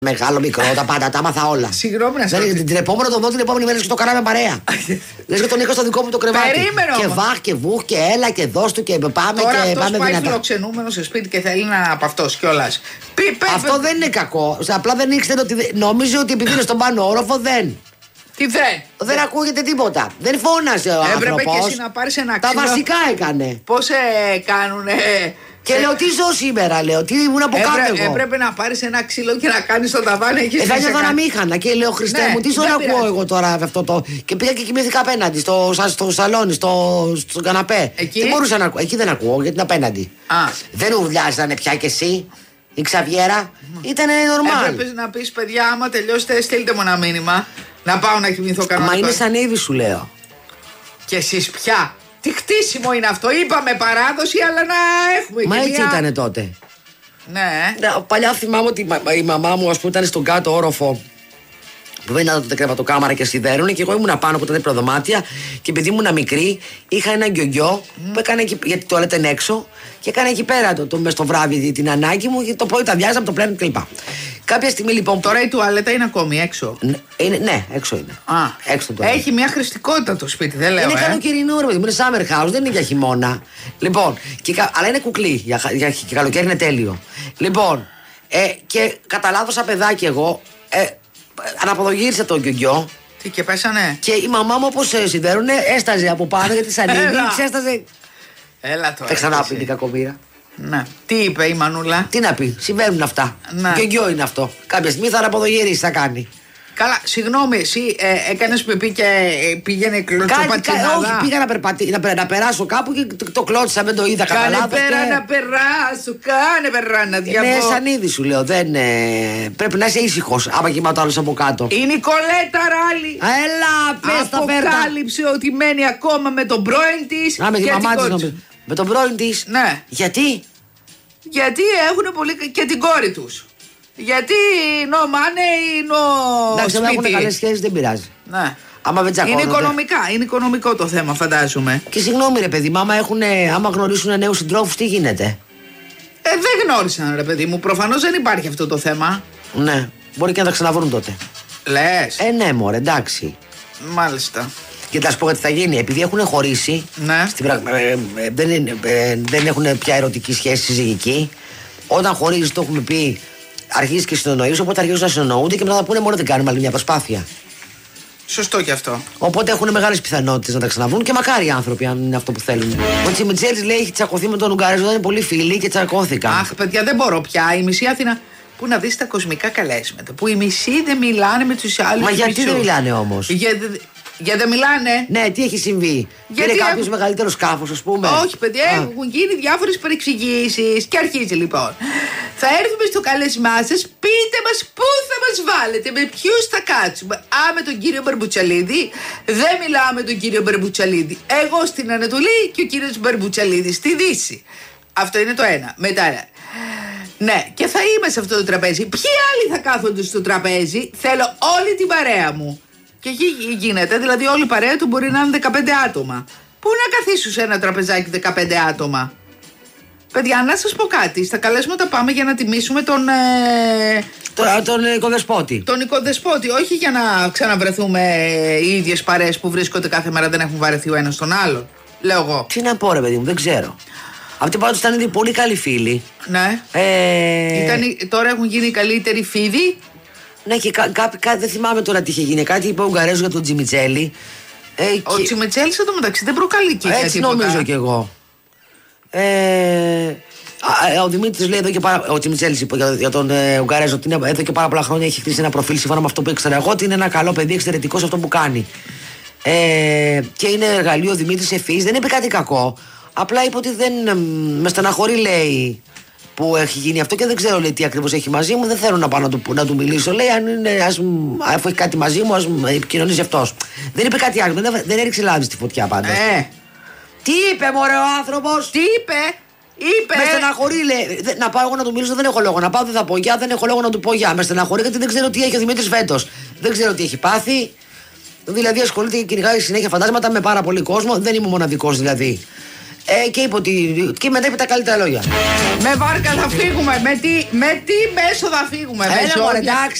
Μεγάλο, μικρό, τα πάντα, τα άμαθα όλα. Συγγνώμη να σου Την επόμενη το δω, την επόμενη μέρα και το κάναμε παρέα. Λες και τον είχα στο δικό μου το κρεβάτι. Περίμενε Και όμως. βάχ και βούχ και έλα και δώσ' του και πάμε τώρα και αυτός πάμε πάει δυνατά. φιλοξενούμενο σε σπίτι και θέλει να από αυτός κιόλας. Αυτό δεν είναι κακό. Απλά δεν ήξερε ότι. Νόμιζε ότι επειδή είναι στον πάνω όροφο δεν. Τι Δεν ακούγεται τίποτα. Δεν φώνασε ο άνθρωπος. Έπρεπε και εσύ να πάρεις ένα Τα ξύλο. βασικά έκανε. Πώς κάνουνε. Και λέω τι ζω σήμερα, λέω. Τι ήμουν από κάτω εγώ. Έπρεπε να πάρεις ένα ξύλο και να κάνεις το ταβάνι εκεί. Θα νιώθω να μήχανα και λέω Χριστέ Ναι, μου, τι δεν ώρα ακούω πειράζει. εγώ τώρα αυτό το. Και πήγα και κοιμήθηκα απέναντι, στο σαλόνι, στο καναπέ. Εκεί? Δεν μπορούσα να ακούω. Εκεί δεν ακούω, γιατί είναι απέναντι. Α. Δεν ουρλιάζανε πια κι εσύ, η Ξαβιέρα. Ήτανε νορμάλ. Έπρεπε να πεις παιδιά, άμα τελειώσετε, στείλτε μου ένα μήνυμα. Να πάω να κοιμηθώ κανονικά. Μα είναι σαν είδη σου λέω. Και εσείς πια. Τι χτίσιμο είναι αυτό. Είπαμε παράδοση, αλλά να έχουμε Μα και έτσι μια... ήτανε τότε. Ναι. Ναι, παλιά θυμάμαι ότι η μαμά μου, ας πούμε, ήταν στον κάτω όροφο που δεν ήταν τότε κρεβατοκάμαρα και σιδέρουνε και εγώ ήμουν πάνω από τα προδωμάτια και επειδή ήμουν μικρή είχα ένα γκιογιό που έκανε εκεί, γιατί το τουαλέτα είναι έξω και έκανε εκεί πέρα μες στο βράδυ την ανάγκη μου και το πρωί τα βιάζαμε, το πλένω κλπ. Κάποια στιγμή λοιπόν. Τώρα η τουαλέτα είναι ακόμη έξω. Ναι, έξω είναι. Α, έξω το έχει μια χρηστικότητα το σπίτι, δεν λέω. Είναι καλοκαιρινό, ρε παιδί μου, είναι summer house, δεν είναι για χειμώνα. Λοιπόν, αλλά είναι κουκλί, για καλοκαίρι είναι τέλειο. Λοιπόν, και κατά λάθος σαν παιδάκι εγώ, αναποδογύρισα το γκιογιό. Τι και πέσανε. Και η μαμά μου, όπως σιδέρουνε, έσταζε από πάνω γιατί σαν ήδη, ξέσταζε. Έλα τώρα. Θα ξανά πει την κακομοίρα. Ναι. Τι είπε η Μανούλα. Τι να πει, συμβαίνουν αυτά. Ναι. Γκιογιό είναι αυτό. Κάποια στιγμή θα αναποδογυρίσει, θα κάνει. Καλά, συγγνώμη, εσύ έκανες πιπί και πήγαινε κλωτσοπατσινάδα. Όχι, πήγα να περάσω κάπου και το κλώτσα, δεν το είδα κατά Κάνε λάθος. πέρα να περάσω, κάνε πέρα να διαβώ. Ναι, σαν είδη σου λέω, πρέπει να είσαι ήσυχος άμα κοιμάται άλλος από κάτω. Η Νικολέτα Ράλη Έλα, πες τα φέρτα. αποκάλυψε ότι μένει ακόμα με τον πρώην της. Με τη και μαμά την της κόρη νομίζω. Με τον πρώην της. Ναι. Γιατί? Γιατί έχουν πολύ. Και την κόρη τους. Γιατί νο μάνε ή νο Εντάξει, αν έχουν σπίτι. καλές σχέσεις δεν πειράζει. Ναι. Άμα δεν τσακώνονται. Είναι οικονομικό το θέμα, φαντάζομαι. Και συγγνώμη ρε παιδί, άμα γνωρίσουν νέους συντρόφους, τι γίνεται? Δεν γνώρισαν, ρε παιδί μου. Προφανώς δεν υπάρχει αυτό το θέμα. Ναι, μπορεί και να τα ξαναβρούν τότε. Λες. Ναι, μωρέ, εντάξει. Μάλιστα. Και θα σου πω τι θα γίνει. Επειδή έχουν χωρίσει, Ναι. δεν έχουν πια ερωτική σχέση συζυγική. Όταν χωρίζει, το έχουμε πει, αρχίζει και συνεννοείς, οπότε αρχίζουν να συνεννοούνται και μετά θα πούνε μόνο δεν κάνουμε άλλη μια προσπάθεια. Σωστό κι αυτό. Οπότε έχουν μεγάλες πιθανότητες να τα ξαναβρούν και μακάρι οι άνθρωποι, αν είναι αυτό που θέλουν. Ο Τσιμιτσέλης λέει έχει τσακωθεί με τον Ουγγαρέζο, ήταν πολύ φίλοι και τσακώθηκαν. Αχ, παιδιά, δεν μπορώ πια. Η μισή Αθήνα. Πού να δεις τα κοσμικά καλέσματα. Που οι μισοί δεν μιλάνε με τους άλλους. Μα γιατί μισούς. δεν μιλάνε όμως? Για δεν μιλάνε. Ναι, τι έχει συμβεί? Γιατί Είναι κάποιος μεγαλύτερο σκάφος, ας πούμε? Όχι, παιδιά, έχουν γίνει διάφορες παρεξηγήσεις. Και αρχίζει λοιπόν. Θα έρθουμε στο καλέσμά σας, πείτε μας πού θα μας βάλετε, με ποιους θα κάτσουμε. Με τον κύριο Μπαρμπουτσαλίδη. Δεν μιλάω με τον κύριο Μπαρμπουτσαλίδη. Εγώ στην Ανατολή και ο κύριος Μπαρμπουτσαλίδη στη Δύση. Αυτό είναι το ένα. Μετά. Ναι, και θα είμαι σε αυτό το τραπέζι. Ποιοι άλλοι θα κάθονται στο τραπέζι? Θέλω όλη την παρέα μου. Και εκεί γίνεται, δηλαδή όλη η παρέα του μπορεί να είναι 15 άτομα. Πού να καθίσουν σε ένα τραπεζάκι 15 άτομα? Παιδιά, να σας πω κάτι. Στα καλέσματα πάμε για να τιμήσουμε τον οικοδεσπότη. Τον οικοδεσπότη, όχι για να ξαναβρεθούμε οι ίδιες παρέες που βρίσκονται κάθε μέρα, δεν έχουν βαρεθεί ο ένας τον άλλον. Λέω εγώ. Τι να πω, ρε παιδί μου, δεν ξέρω. Αυτοί πάντως ήταν ήδη πολύ καλοί φίλοι. Ναι. Τώρα έχουν γίνει οι καλύτεροι φίδοι. Ναι, και δεν θυμάμαι τώρα τι είχε γίνει. Κάτι είπε ο Ουγγαρέζος για τον Τσιμιτσέλη. Ο Τσιμιτσέλης εδώ μεταξύ δεν προκαλεί και έτσι νομίζω κι εγώ. Ο Δημήτρης λέει εδώ και ο Τσιμιτσέλης είπε για τον Ουγγαρέζο ότι είναι εδώ και πάρα πολλά χρόνια έχει χτίσει ένα προφίλ σύμφωνα με αυτό που ήξερα εγώ, ότι είναι ένα καλό παιδί, εξαιρετικό σε αυτό που κάνει. Και είναι εργαλείο ο Δημήτρης ευφυής, δεν είπε κάτι κακό. Απλά είπε ότι δεν με στεναχωρεί, λέει, που έχει γίνει αυτό και δεν ξέρω, λέει, τι ακριβώς έχει μαζί μου. Δεν θέλω να πάω να του μιλήσω. Λέει, αφού έχει κάτι μαζί μου, ας επικοινωνήσει αυτός. Δεν είπε κάτι άλλο, δεν έριξε λάδι στη φωτιά πάντως. Τι είπε, μωρέ, ο άνθρωπος? Τι είπε? Με στεναχωρεί, λέει. Να πάω εγώ να του μιλήσω, δεν έχω λόγο. Να πάω, δεν θα πω γεια, δεν έχω λόγο να του πω γεια. Με στεναχωρεί γιατί δεν ξέρω τι έχει ο Δημήτρης φέτος. Δεν ξέρω τι έχει πάθει. Δηλαδή ασχολείται και κυνηγάει συνέχεια φαντάσματα με πάρα πολύ κόσμο. Δεν είμαι μοναδικός δηλαδή. Και είπε ότι. Και μετά είπε τα καλύτερα λόγια. Με βάρκα θα φύγουμε. Με τι μέσο θα φύγουμε. Έλα, εντάξει.